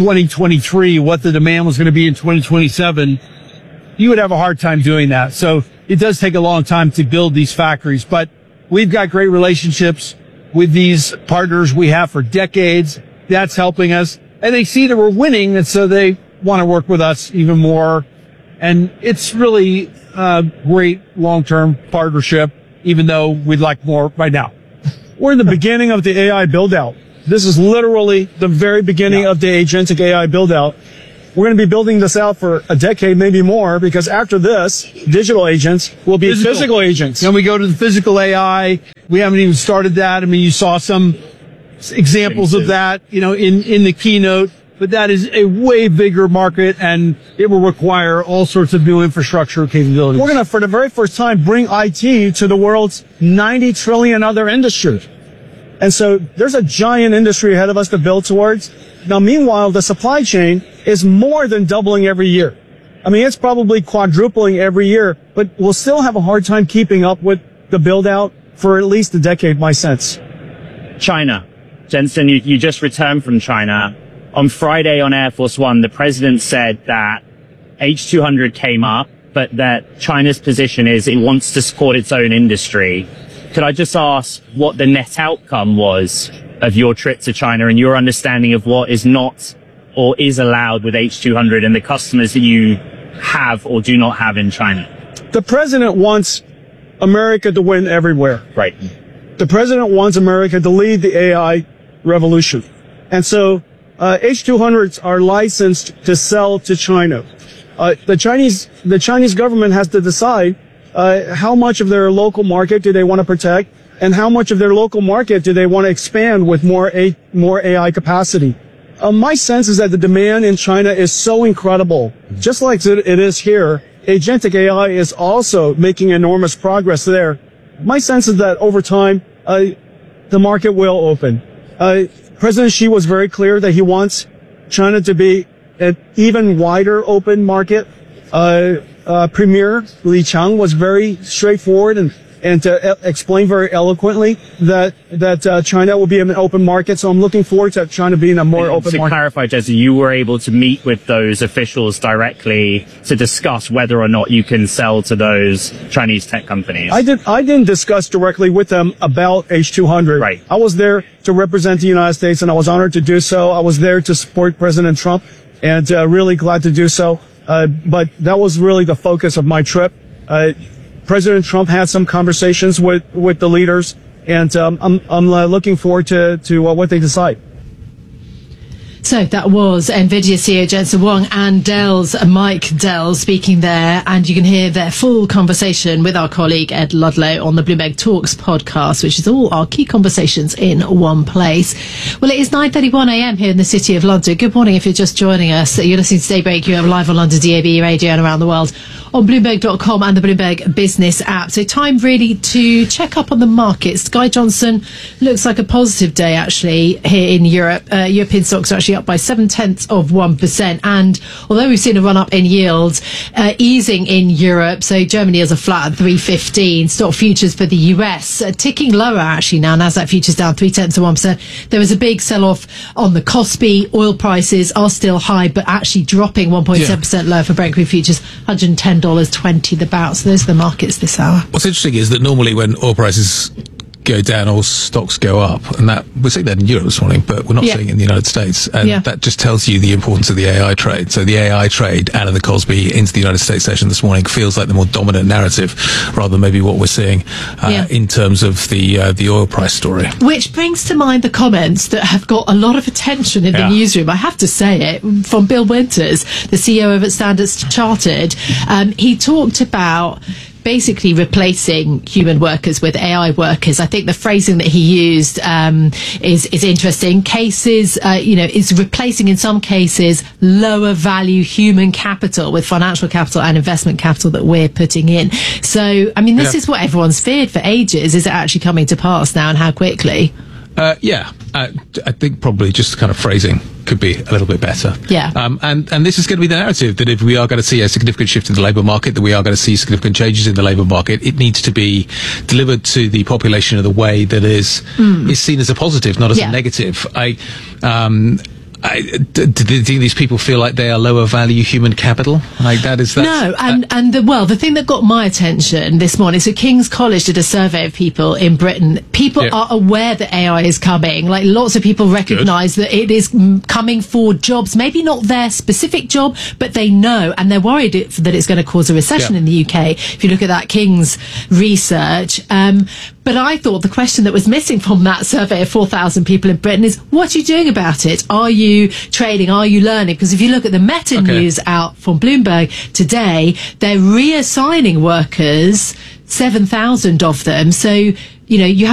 S4: 2023, what the demand was going to be in 2027, you would have a hard time doing that. So it does take a long time to build these factories, but we've got great relationships with these partners we have for decades. That's helping us. And they see that we're winning, and so they want to work with us even more. And it's really a great long-term partnership, even though we'd like more right now.
S8: We're in the beginning of the AI build-out. This is literally the very beginning of the agentic AI build-out. We're going to be building this out for a decade, maybe more, because after this, digital agents will be physical agents.
S4: Then we go to the physical AI. We haven't even started that. I mean, you saw some examples of that, in the keynote, but that is a way bigger market, and it will require all sorts of new infrastructure capabilities.
S8: We're going to, for the very first time, bring IT to the world's 90 trillion other industries. And so there's a giant industry ahead of us to build towards. Now, meanwhile, the supply chain is more than doubling every year. I mean, it's probably quadrupling every year, but we'll still have a hard time keeping up with the build out for at least a decade, my sense.
S6: China. Jensen, you just returned from China. On Friday on Air Force One, the president said that H200 came up, but that China's position is it wants to support its own industry. Could I just ask what the net outcome was of your trip to China and your understanding of what is not or is allowed with H200 and the customers that you have or do not have in China?
S8: The president wants America to win everywhere.
S6: Right.
S8: The president wants America to lead the AI revolution. And so H200s are licensed to sell to China. The Chinese government has to decide how much of their local market do they want to protect, and how much of their local market do they want to expand with more AI capacity. My sense is that the demand in China is so incredible, just like it is here. Agentic AI is also making enormous progress there. My sense is that over time, the market will open. President Xi was very clear that he wants China to be an even wider open market. Premier Li Qiang was very straightforward and to explain very eloquently that China will be an open market. So I'm looking forward to China being a more open market.
S6: To clarify, Jesse, you were able to meet with those officials directly to discuss whether or not you can sell to those Chinese tech companies.
S8: I didn't discuss directly with them about H200.
S6: Right.
S8: I was there to represent the United States, and I was honored to do so. I was there to support President Trump, and really glad to do so. But that was really the focus of my trip. President Trump had some conversations with the leaders, and I'm looking forward to what they decide.
S7: So that was NVIDIA CEO Jensen Huang and Dell's Mike Dell speaking there, and you can hear their full conversation with our colleague Ed Ludlow on the Bloomberg Talks podcast, which is all our key conversations in one place. Well, it is 9:31 a.m. here in the City of London. Good morning if you're just joining us. You're listening to Daybreak. You're live on London DAB radio and around the world on Bloomberg.com and the Bloomberg Business app. So time really to check up on the markets. Guy Johnson looks like a positive day actually here in Europe. European stocks are actually up by 0.7%. And although we've seen a run up in yields, easing in Europe, so Germany is a flat at 315. Stock futures for the US ticking lower actually now. Nasdaq futures down 0.3%. There was a big sell off on the Kospi. Oil prices are still high, but actually dropping 1.7% lower for Brent crude futures, $110.20 the barrel. So those are the markets this hour.
S5: What's interesting is that normally when oil prices go down, all stocks go up, and that we're seeing that in Europe this morning, but we're not seeing it in the United States, and that just tells you the importance of the AI trade. So the AI trade out of the Kospi into the United States session this morning feels like the more dominant narrative, rather than maybe what we're seeing in terms of the oil price story.
S7: Which brings to mind the comments that have got a lot of attention in the newsroom. I have to say it, from Bill Winters, the CEO of Standard Chartered. He talked about basically replacing human workers with AI workers. I think the phrasing that he used is interesting. Cases, is replacing in some cases lower value human capital with financial capital and investment capital that we're putting in. So, I mean, this is what everyone's feared for ages. Is it actually coming to pass now, and how quickly?
S5: I think probably just kind of phrasing could be a little bit better.
S7: Yeah.
S5: And this is going to be the narrative, that if we are going to see a significant shift in the labour market, that we are going to see significant changes in the labour market, it needs to be delivered to the population in a way that is seen as a positive, not as a negative. Do these people feel like they are lower value human capital?
S7: No, and the thing that got my attention this morning, so King's College did a survey of people in Britain. People are aware that AI is coming. Like, lots of people recognise that it is coming for jobs, maybe not their specific job, but they know, and they're worried that it's going to cause a recession in the UK, if you look at that King's research. But I thought the question that was missing from that survey of 4,000 people in Britain is, what are you doing about it? Are you trading? Are you learning? Because if you look at the meta news out from Bloomberg today, they're reassigning workers, 7,000 of them. So, you have